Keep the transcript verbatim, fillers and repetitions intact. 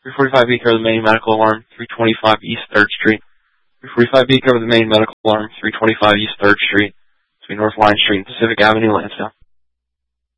three forty-five B, cover the main medical alarm, three twenty-five East third Street. three forty-five B, cover the main medical alarm, three twenty-five East third Street, between North Line Street and Pacific Avenue, Lansdale.